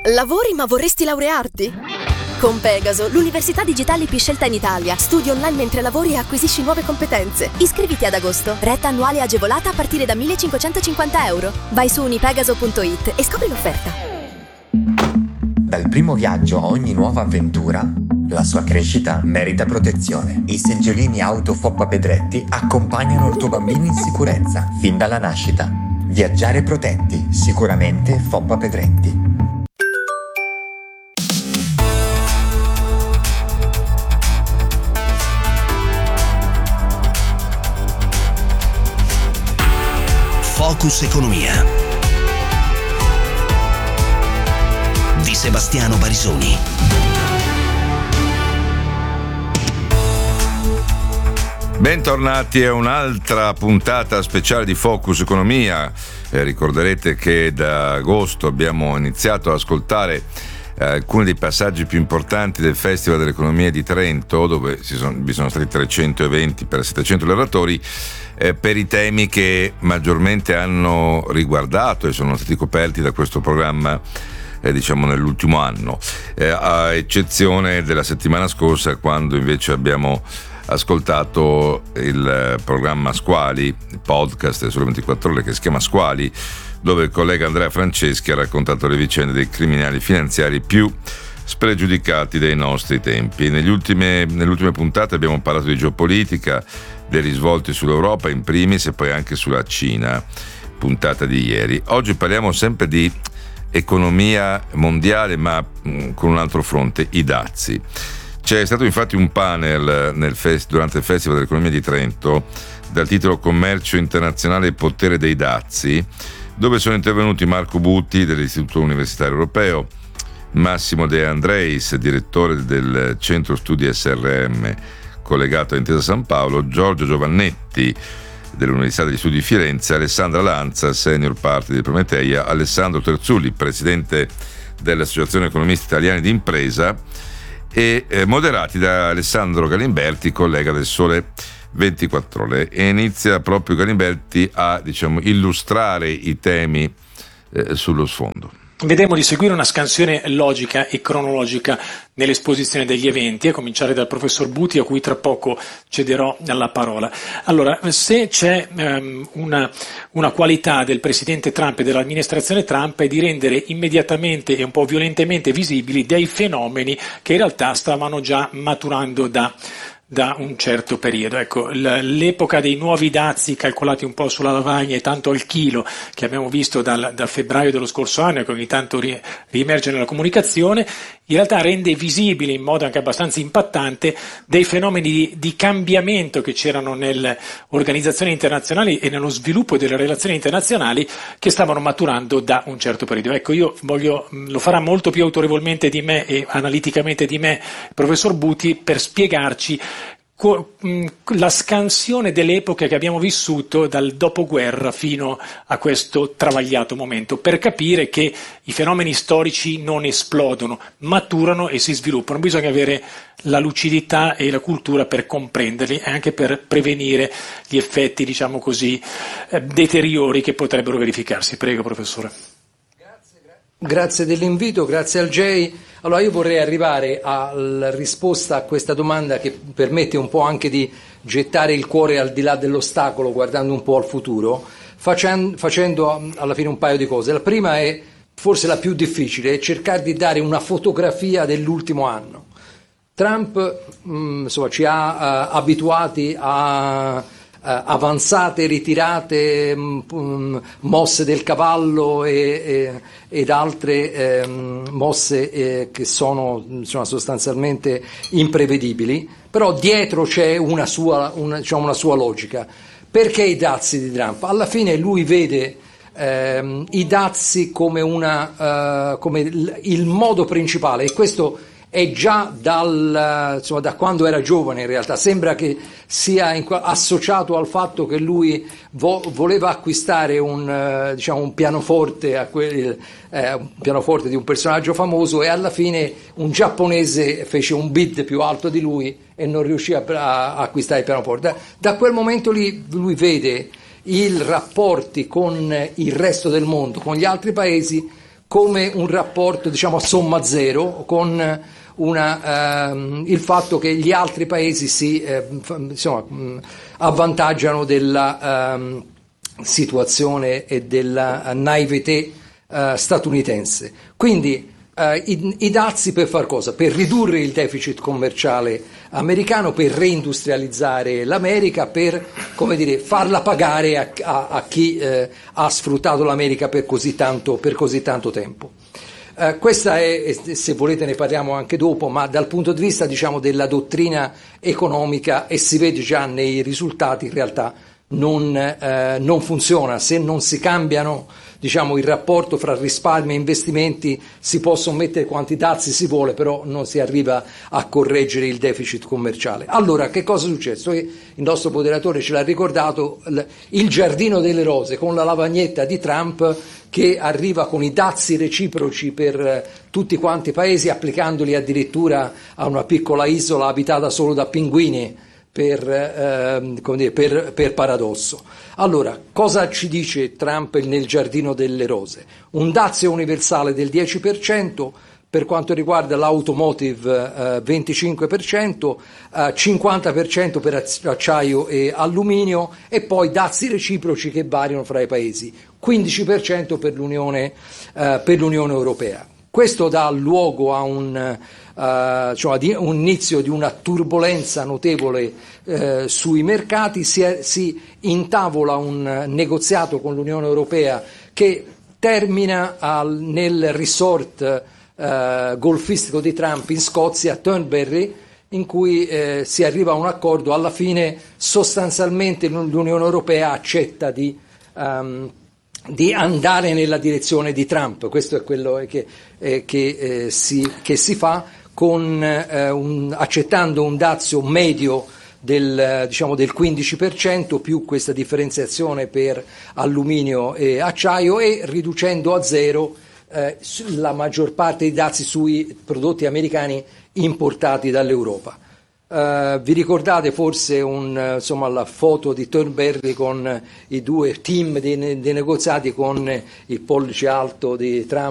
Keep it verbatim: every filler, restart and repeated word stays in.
Lavori ma vorresti laurearti? Con Pegaso, l'università digitale più scelta in Italia. Studi online mentre lavori e acquisisci nuove competenze. Iscriviti ad agosto. Retta annuale agevolata a partire da millecinquecentocinquanta euro. Vai su unipegaso punto it e scopri l'offerta. Dal primo viaggio a ogni nuova avventura, la sua crescita merita protezione. I seggiolini auto Foppa Pedretti accompagnano il tuo bambino in sicurezza fin dalla nascita. Viaggiare protetti, sicuramente Foppa Pedretti. Focus Economia di Sebastiano Barisoni. Bentornati a un'altra puntata speciale di Focus Economia. Eh, ricorderete che da agosto abbiamo iniziato ad ascoltare eh, alcuni dei passaggi più importanti del Festival dell'Economia di Trento, dove si sono, vi sono stati trecento eventi per settecento oratori, eh, per i temi che maggiormente hanno riguardato e sono stati coperti da questo programma, eh, diciamo nell'ultimo anno, eh, a eccezione della settimana scorsa, quando invece abbiamo ascoltato il programma Squali, il podcast sulle ventiquattro ore che si chiama Squali, dove il collega Andrea Franceschi ha raccontato le vicende dei criminali finanziari più spregiudicati dei nostri tempi. Negli ultime, nelle ultime puntate abbiamo parlato di geopolitica, dei risvolti sull'Europa in primis e poi anche sulla Cina, puntata di ieri. Oggi parliamo sempre di economia mondiale, ma mh, con un altro fronte, i dazi. C'è stato infatti un panel nel fest- durante il Festival dell'Economia di Trento dal titolo Commercio internazionale e potere dei dazi, dove sono intervenuti Marco Butti dell'Istituto Universitario Europeo, Massimo De Andreis, direttore del Centro Studi S R M collegato a Intesa San Paolo, Giorgio Giovannetti dell'Università degli Studi di Firenze, Alessandra Lanza, senior partner di Prometeia, Alessandro Terzulli, presidente dell'Associazione Economisti Italiani di Impresa, e eh, moderati da Alessandro Galimberti, collega del Sole ventiquattro ore. E inizia proprio Galimberti a, diciamo, illustrare i temi eh, sullo sfondo. Vedremo di seguire una scansione logica e cronologica nell'esposizione degli eventi, a cominciare dal professor Butti, a cui tra poco cederò la parola. Allora, se c'è um, una, una qualità del presidente Trump e dell'amministrazione Trump è di rendere immediatamente e un po' violentemente visibili dei fenomeni che in realtà stavano già maturando da da un certo periodo. Ecco, l'epoca dei nuovi dazi calcolati un po' sulla lavagna e tanto al chilo che abbiamo visto dal, dal febbraio dello scorso anno e che ogni tanto ri, riemerge nella comunicazione, in realtà rende visibili in modo anche abbastanza impattante dei fenomeni di, di cambiamento che c'erano nelle organizzazioni internazionali e nello sviluppo delle relazioni internazionali che stavano maturando da un certo periodo. Ecco, io voglio, lo farà molto più autorevolmente di me e analiticamente di me il professor Butti per spiegarci la scansione delle epoche che abbiamo vissuto dal dopoguerra fino a questo travagliato momento, per capire che i fenomeni storici non esplodono, maturano e si sviluppano. Bisogna avere la lucidità e la cultura per comprenderli e anche per prevenire gli effetti, diciamo così, deteriori che potrebbero verificarsi. Prego, professore. Grazie dell'invito, grazie al J E I. Allora io vorrei arrivare alla risposta a questa domanda che permette un po' anche di gettare il cuore al di là dell'ostacolo, guardando un po' al futuro, facendo, facendo alla fine un paio di cose. La prima è forse la più difficile, è cercare di dare una fotografia dell'ultimo anno. Trump mh, insomma, ci ha uh, abituati a Uh, avanzate, ritirate, um, mosse del cavallo e, e, ed altre um, mosse eh, che sono insomma, sostanzialmente imprevedibili, però dietro c'è una sua, una, diciamo, una sua logica. Perché i dazi di Trump? Alla fine lui vede um, i dazi come, una, uh, come il, il modo principale, e questo è già dal, insomma, da quando era giovane. In realtà sembra che sia in, associato al fatto che lui vo, voleva acquistare un, uh, diciamo, un pianoforte, a quel, eh, un pianoforte di un personaggio famoso, e alla fine un giapponese fece un bid più alto di lui e non riuscì a, a acquistare il pianoforte. Da, da quel momento lì lui vede i rapporti con il resto del mondo, con gli altri paesi, come un rapporto, diciamo, a somma zero, con una, ehm, il fatto che gli altri paesi si eh, insomma, mh, avvantaggiano della ehm, situazione e della naivete eh, statunitense. Quindi eh, i, i dazi per far cosa? Per ridurre il deficit commerciale americano, per reindustrializzare l'America, per, come dire, farla pagare a, a, a chi eh, ha sfruttato l'America per così tanto, per così tanto tempo. Uh, questa è, se volete ne parliamo anche dopo, ma dal punto di vista, diciamo, della dottrina economica, e si vede già nei risultati, in realtà non, uh, non funziona. Se non si cambiano, diciamo, il rapporto fra risparmio e investimenti, si possono mettere quanti dazi si vuole, però non si arriva a correggere il deficit commerciale. Allora, che cosa è successo? Il nostro moderatore ce l'ha ricordato, il giardino delle rose con la lavagnetta di Trump, che arriva con i dazi reciproci per tutti quanti i paesi, applicandoli addirittura a una piccola isola abitata solo da pinguini, per, eh, come dire, per, per paradosso. Allora, cosa ci dice Trump nel giardino delle rose? Un dazio universale del dieci per cento, per quanto riguarda l'automotive eh, venticinque per cento, eh, cinquanta per cento per acciaio e alluminio, e poi dazi reciproci che variano fra i paesi, quindici per cento per l'Unione, eh, per l'Unione Europea. Questo dà luogo a un, eh, cioè un inizio di una turbolenza notevole eh, sui mercati, si, è, si intavola un negoziato con l'Unione Europea che termina al, nel resort Uh, golfistico di Trump in Scozia, Turnberry, in cui eh, si arriva a un accordo. Alla fine sostanzialmente l'Unione Europea accetta di, um, di andare nella direzione di Trump. Questo è quello che, eh, che, eh, si, che si fa, con, eh, un, accettando un dazio medio del, diciamo, del quindici per cento, più questa differenziazione per alluminio e acciaio, e riducendo a zero Eh, la maggior parte dei dazi sui prodotti americani importati dall'Europa. Eh, vi ricordate forse un, insomma, la foto di Turnberry con i due team dei, dei negoziati, con il pollice alto di Trump